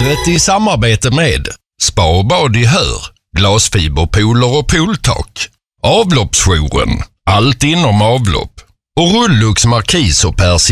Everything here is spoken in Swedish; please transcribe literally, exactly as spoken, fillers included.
Vädret i samarbete med Spa och bad i Hör, glasfiberpooler och pooltak, avloppsjouren, allt inom avlopp och Rullux markis och persienn.